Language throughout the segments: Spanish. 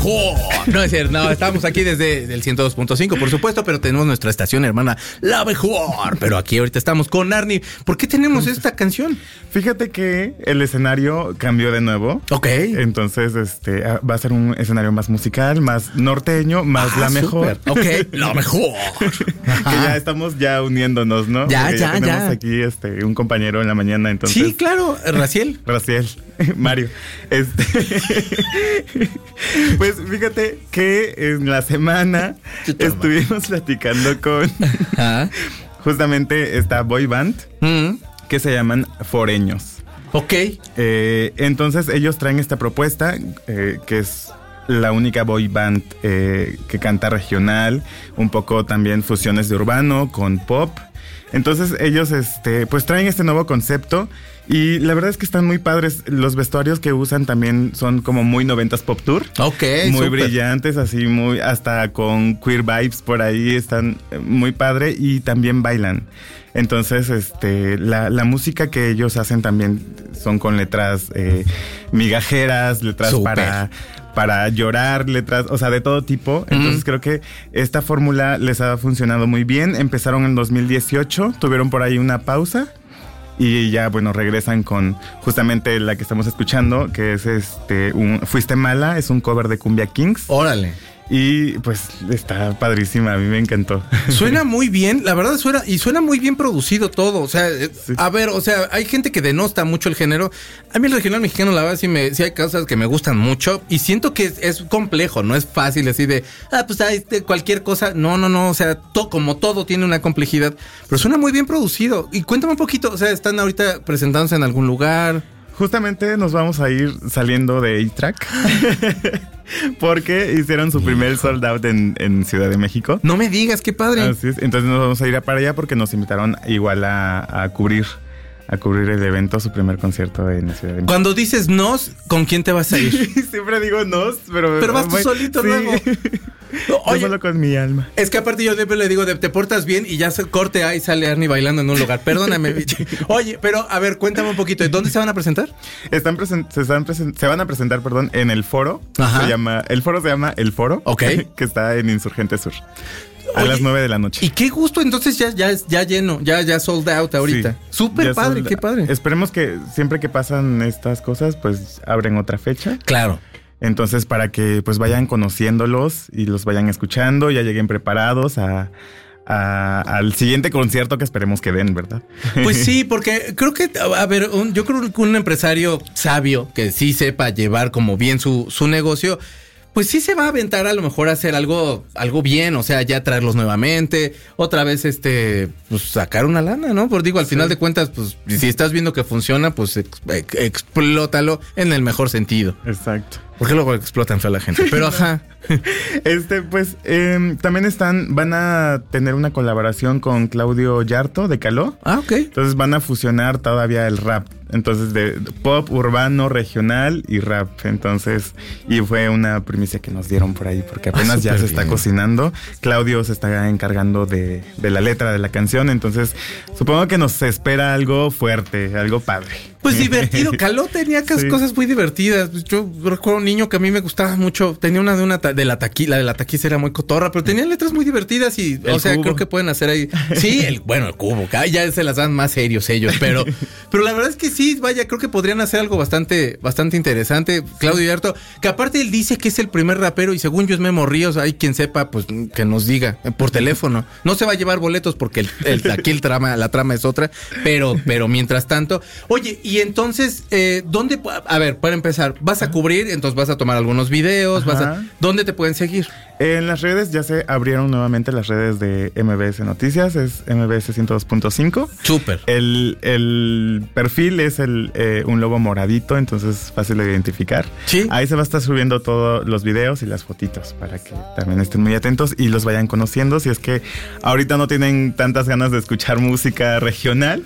mejor. No es cierto, no, estamos aquí desde el 102.5, por supuesto, pero tenemos nuestra estación hermana, la mejor. Pero aquí ahorita estamos con Arnie. ¿Por qué tenemos esta canción? Fíjate que el escenario cambió de nuevo. Ok. Entonces, va a ser un escenario más musical, más norteño, más la mejor. Super. Ok, la mejor. Que ya estamos uniéndonos, ¿no? Ya tenemos aquí un compañero en la mañana, entonces. Sí, claro, Raciel, Mario. Pues fíjate que en la semana estuvimos platicando con justamente esta boy band que se llaman Foreños. Ok. Entonces ellos traen esta propuesta que es la única boy band que canta regional, un poco también fusiones de urbano con pop. Entonces ellos pues traen este nuevo concepto y la verdad es que están muy padres. Los vestuarios que usan también son como muy 90s pop tour. Ok, muy super brillantes, así muy hasta con queer vibes por ahí, están muy padre y también bailan. Entonces, la música que ellos hacen también son con letras migajeras, letras para llorar, letras, o sea, de todo tipo. Entonces creo que esta fórmula les ha funcionado muy bien. Empezaron en 2018, tuvieron por ahí una pausa y ya, bueno, regresan con justamente la que estamos escuchando, que es Fuiste Mala, es un cover de Cumbia Kings. Órale. Y pues está padrísima, a mí me encantó. Suena muy bien, la verdad suena muy bien producido todo. O sea, sí. A ver, o sea, hay gente que denosta mucho el género. A mí el regional mexicano, la verdad, sí hay cosas que me gustan mucho. Y siento que es complejo, no es fácil así de, pues cualquier cosa. No, o sea, como todo tiene una complejidad. Pero suena muy bien producido. Y cuéntame un poquito, o sea, ¿están ahorita presentándose en algún lugar? Justamente nos vamos a ir saliendo de A-Track porque hicieron su primer sold out en Ciudad de México. No me digas, qué padre. Así es, entonces nos vamos a ir para allá porque nos invitaron igual a cubrir el evento, su primer concierto en Ciudad de México. Cuando dices nos, ¿con quién te vas a ir? Siempre digo nos, pero vas tú solito, sí. Luego. Oye, yo solo con mi alma. Es que aparte yo siempre le digo, te portas bien y ya se corte ahí sale Arnie bailando en un lugar. Perdóname, bicho. Oye, pero a ver, cuéntame un poquito, ¿dónde se van a presentar? Se van a presentar, en el foro. El foro se llama El Foro. Ok. Que está en Insurgente Sur. A las 9 de la noche. Y qué gusto, entonces ya lleno, ya sold out ahorita. Sí, súper padre, qué padre. Esperemos que siempre que pasan estas cosas, pues abren otra fecha. Claro. Entonces, para que pues vayan conociéndolos y los vayan escuchando, ya lleguen preparados al siguiente concierto que esperemos que den, ¿verdad? Pues sí, porque creo que, yo creo que un empresario sabio que sí sepa llevar como bien su negocio, pues sí se va a aventar a lo mejor a hacer algo bien, o sea, ya traerlos nuevamente, otra vez pues sacar una lana, ¿no? Porque digo, al final de cuentas, pues si estás viendo que funciona, pues explótalo en el mejor sentido. Exacto. Porque luego explotan feo a la gente, pero ajá. Pues también van a tener una colaboración con Claudio Yarto de Caló. Ah, ok. Entonces van a fusionar todavía el rap. Entonces de pop, urbano, regional y rap. Entonces, y fue una primicia que nos dieron por ahí porque apenas ya se está cocinando. Claudio se está encargando de la letra de la canción. Entonces, supongo que nos espera algo fuerte, algo padre. Pues divertido. Caló tenía cosas muy divertidas. Yo recuerdo un niño que a mí me gustaba mucho. Tenía una de la taquiza era muy cotorra, pero tenía letras muy divertidas y, o sea, creo que pueden hacer ahí. Sí, el cubo, ya se las dan más serios ellos, pero la verdad es que sí, vaya, creo que podrían hacer algo bastante interesante. Claudio Yarto, que aparte él dice que es el primer rapero y según yo es Memo Ríos, hay quien sepa, pues que nos diga por teléfono. No se va a llevar boletos porque aquí la trama es otra, pero mientras tanto, oye, y entonces, ¿dónde? A ver, para empezar, vas a cubrir, entonces vas a tomar algunos videos, ¿dónde te pueden seguir? En las redes ya se abrieron nuevamente las redes de MBS Noticias, es MBS 102.5. Súper. El perfil es un lobo moradito, entonces fácil de identificar. Sí. Ahí se va a estar subiendo todos los videos y las fotitos para que también estén muy atentos y los vayan conociendo. Si es que ahorita no tienen tantas ganas de escuchar música regional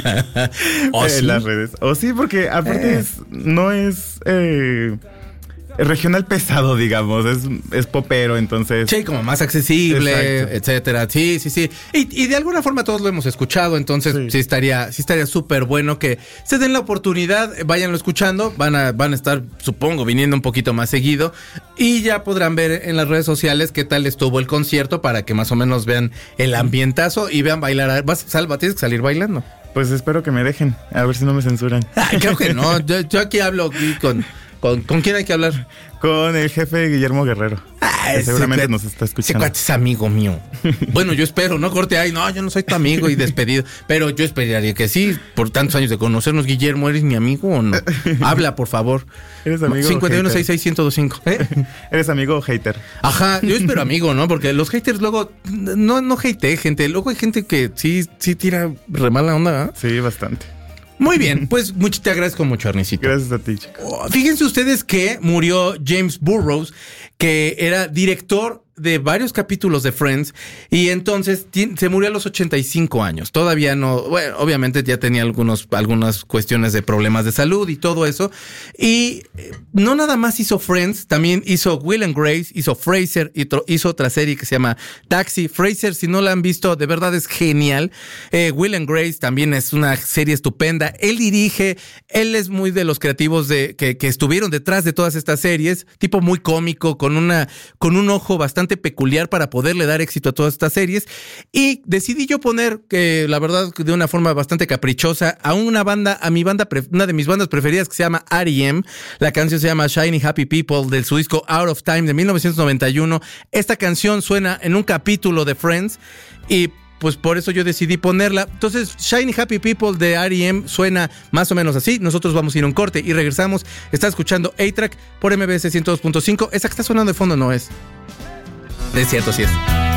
¿O sí? En las redes. O sí, porque aparte no es regional pesado, digamos, es popero, entonces... Sí, como más accesible, exacto, etcétera. Sí. Y de alguna forma todos lo hemos escuchado, entonces sí estaría súper bueno que se den la oportunidad, váyanlo escuchando, van a estar, supongo, viniendo un poquito más seguido y ya podrán ver en las redes sociales qué tal estuvo el concierto para que más o menos vean el ambientazo y vean bailar. Salva, tienes que salir bailando. Pues espero que me dejen, a ver si no me censuran. Creo que no, yo aquí hablo ¿Con quién hay que hablar? Con el jefe Guillermo Guerrero. Seguramente nos está escuchando. Ese cuate es amigo mío. Bueno, yo espero, no corte ahí. No, yo no soy tu amigo y despedido. Pero yo esperaría que sí. Por tantos años de conocernos, Guillermo, ¿eres mi amigo o no? Habla, por favor. ¿Eres amigo 51661025. ¿Eres amigo o hater? Ajá, yo espero amigo, ¿no? Porque los haters luego no hate gente. Luego hay gente que sí tira re mala onda, ¿eh? Sí, bastante. Muy bien, pues te agradezco mucho, Arnesito. Gracias a ti, chico. Fíjense ustedes que murió James Burrows, que era director de varios capítulos de Friends, y entonces se murió a los 85 años. Todavía no, bueno, obviamente ya tenía algunas cuestiones de problemas de salud y todo eso. Y no nada más hizo Friends, también hizo Will and Grace, hizo Frasier, hizo otra serie que se llama Taxi. Frasier, si no la han visto, de verdad es genial. Will and Grace también es una serie estupenda. Él dirige, él es muy de los creativos que estuvieron detrás de todas estas series, tipo muy cómico, con un ojo bastante peculiar para poderle dar éxito a todas estas series, y decidí yo poner, que la verdad de una forma bastante caprichosa, a una de mis bandas preferidas, que se llama R.E.M. La canción se llama Shiny Happy People, de su disco Out of Time de 1991. Esta canción suena en un capítulo de Friends y pues por eso yo decidí ponerla. Entonces, Shiny Happy People de R.E.M. suena más o menos así. Nosotros vamos a ir a un corte y regresamos. Está escuchando A-Track por MBS 102.5. Esa que está sonando de fondo no es. Es cierto, sí es.